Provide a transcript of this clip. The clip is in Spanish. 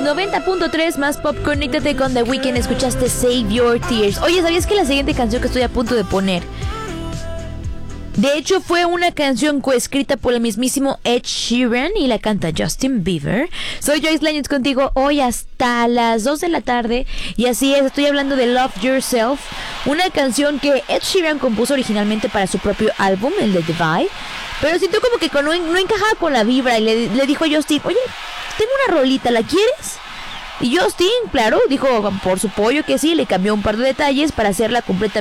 90.3 más pop. Conéctate con The Weeknd. Escuchaste Save Your Tears. Oye, ¿sabías que la siguiente canción que estoy a punto de poner, de hecho, fue una canción coescrita por el mismísimo Ed Sheeran y la canta Justin Bieber? Soy Joyce Lañez contigo hoy hasta las 2 de la tarde. Y así es, estoy hablando de Love Yourself, una canción que Ed Sheeran compuso originalmente para su propio álbum, el de Divide. Pero siento como que no encajaba con la vibra y le dijo a Justin, oye, tengo una rolita, ¿la quieres? Y Justin, claro, dijo por su pollo que sí, le cambió un par de detalles para hacerla completamente